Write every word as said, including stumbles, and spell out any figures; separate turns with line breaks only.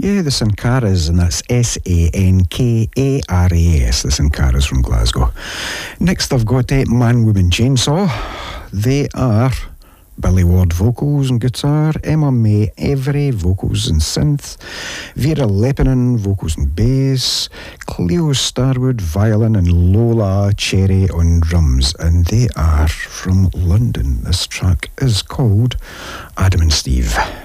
Yeah, the Sankaras, and that's S A N K A R A S, the Sankaras from Glasgow. Next I've got uh, Man Woman Chainsaw. They are Billy Ward vocals and guitar, Emma May Every vocals and synth, Vera Lepinen vocals and bass, Cleo Starwood violin, and Lola Cherry on drums, and they are from London. This track is called Adam and Steve.